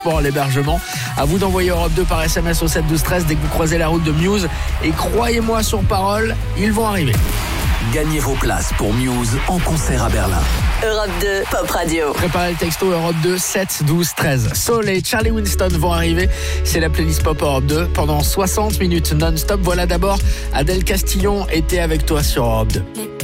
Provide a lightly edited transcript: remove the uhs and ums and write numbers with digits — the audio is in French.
pour l'hébergement. À vous d'envoyer Europe 2 par SMS au 7 12 13 dès que vous croisez la route de Muse. Et croyez-moi sur parole, ils vont arriver. Gagnez vos places pour Muse en concert à Berlin. Europe 2 Pop Radio. Préparez le texto Europe 2 7 12 13. Soul et Charlie Winston vont arriver. C'est la playlist Pop Europe 2 pendant 60 minutes non-stop. Voilà d'abord Adèle Castillon était avec toi sur Europe 2.